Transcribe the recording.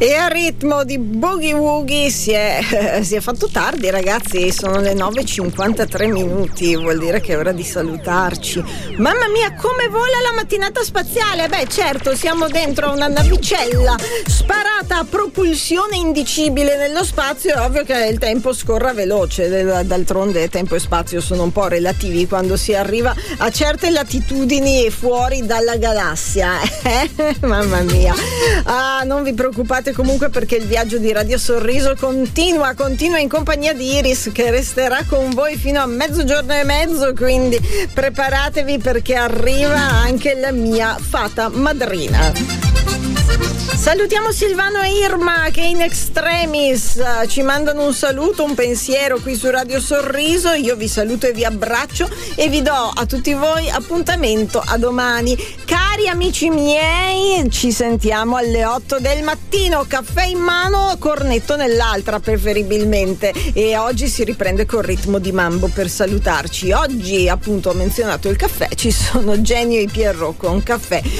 E a ritmo di Boogie Woogie si è fatto tardi, ragazzi, sono le 9:53 minuti, vuol dire che è ora di salutarci. Mamma mia, come vola la mattinata spaziale! Beh, certo, siamo dentro a una navicella sparata a propulsione indicibile nello spazio, è ovvio che il tempo scorra veloce, d'altronde tempo e spazio sono un po' relativi quando si arriva a certe latitudini fuori dalla galassia. Mamma mia. Non vi preoccupate comunque, perché il viaggio di Radio Sorriso continua in compagnia di Iris, che resterà con voi fino a 12:30, quindi preparatevi perché arriva anche la mia fata madrina. Salutiamo Silvano e Irma che in extremis ci mandano un saluto, un pensiero qui su Radio Sorriso. Io vi saluto e vi abbraccio e vi do a tutti voi appuntamento a domani. Cari amici miei, ci sentiamo alle 8 del mattino, caffè in mano, cornetto nell'altra preferibilmente, e oggi si riprende col ritmo di mambo per salutarci. Oggi appunto ho menzionato il caffè, ci sono Genio e Pierrot con caffè